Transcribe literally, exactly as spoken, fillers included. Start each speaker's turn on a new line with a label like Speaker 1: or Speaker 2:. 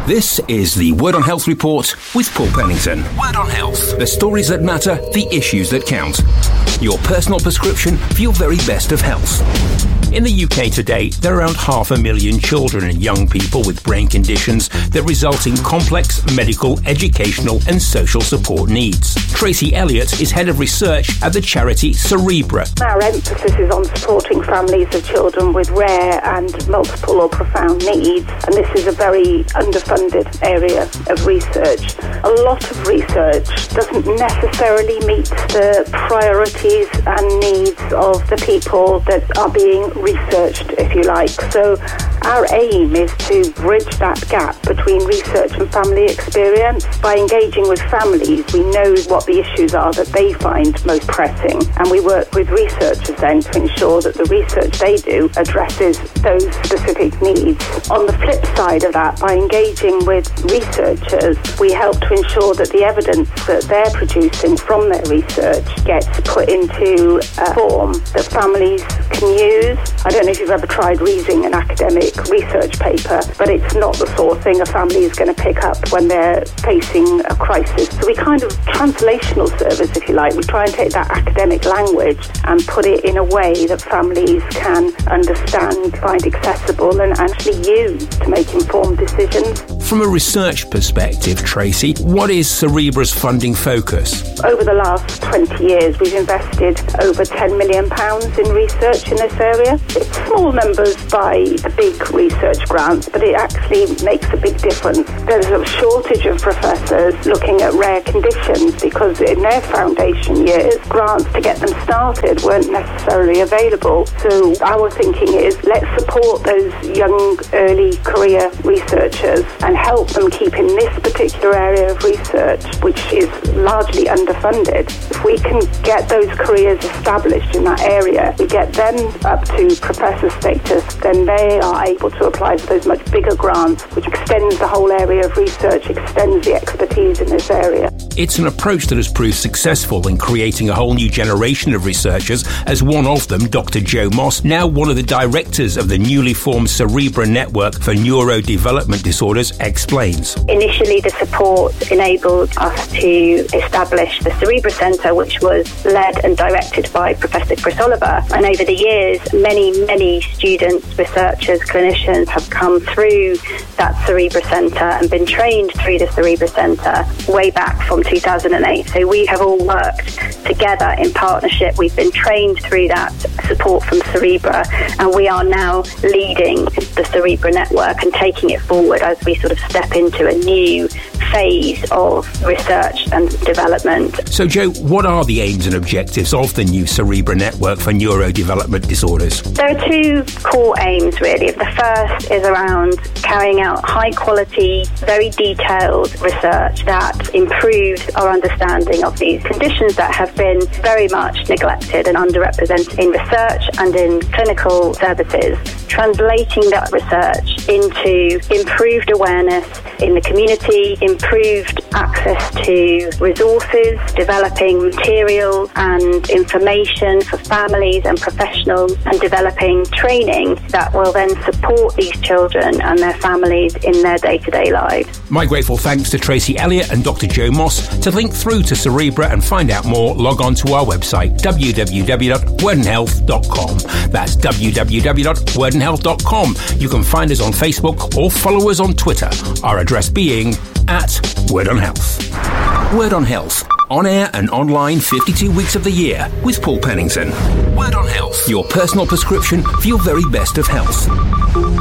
Speaker 1: This is the Word on Health Report with Paul Pennington. Word on Health. The stories that matter, the issues that count. Your personal prescription for your very best of health. In the U K today, there are around half a million children and young people with brain conditions that result in complex medical, educational and social support needs. Tracy Elliott is head of research at the charity Cerebra.
Speaker 2: Our emphasis is on supporting families of children with rare and multiple or profound needs, and this is a very underfunded area of research. A lot of research doesn't necessarily meet the priorities and needs of the people that are being researched, if you like. So our aim is to bridge that gap between research and family experience. By engaging with families, we know what the issues are that they find most pressing, and we work with researchers then to ensure that the research they do addresses those specific needs. On the flip side of that, by engaging with researchers, we help to ensure that the evidence that they're producing from their research gets put into a form that families can use. I don't know if you've ever tried reading an academic research paper, but it's not the sort of thing a family is going to pick up when they're facing a crisis. So we kind of translational service, if you like. We try and take that academic language and put it in a way that families can understand, find accessible and actually use to make informed decisions.
Speaker 1: From a research perspective, Tracy, what is Cerebra's funding focus?
Speaker 2: Over the last twenty years, we've invested over ten million pounds in research in this area. It's small numbers by the big research grants, but it actually makes a big difference. There's a shortage of professors looking at rare conditions because in their foundation years, grants to get them started weren't necessarily available. So our thinking is let's support those young early career researchers and help them keep in this particular area of research, which is largely underfunded. If we can get those careers established in that area, we get them up to professor status, then they are able to apply for those much bigger grants, which extends the whole area of research, extends the expertise in this area.
Speaker 1: It's an approach that has proved successful in creating a whole new generation of researchers, as one of them, Doctor Joe Moss, now one of the directors of the newly formed Cerebra Network for Neurodevelopment Disorders, explains.
Speaker 3: Initially, the support enabled us to establish the Cerebra Centre, which was led and directed by Professor Chris Oliver. And over the years, many, many students, researchers, clinicians have come through that Cerebra Centre and been trained through the Cerebra Centre way back from two thousand eight. So we have all worked together in partnership. We've been trained through that support from Cerebra, and we are now leading the Cerebra Network and taking it forward as we sort of step into a new phase of research and development.
Speaker 1: So, Joe, what are the aims and objectives of the new Cerebra Network for Neurodevelopment Disorders?
Speaker 3: There are two core aims, really. The first is around carrying out high-quality, very detailed research that improves our understanding of these conditions that have been very much neglected and underrepresented in research and in clinical services. Translating that research into improved awareness in the community, improved access to resources, developing materials and information for families and professionals, and developing training that will then support these children and their families in their day-to-day lives.
Speaker 1: My grateful thanks to Tracy Elliott and Doctor Joe Moss. To link through to Cerebra and find out more, log on to our website, w w w dot word and health dot com. That's w w w dot word and health dot com. You can find us on Facebook or follow us on Twitter, our address being at Word on Health. Word on Health, on air and online fifty-two weeks of the year with Paul Pennington. Word on Health, your personal prescription for your very best of health.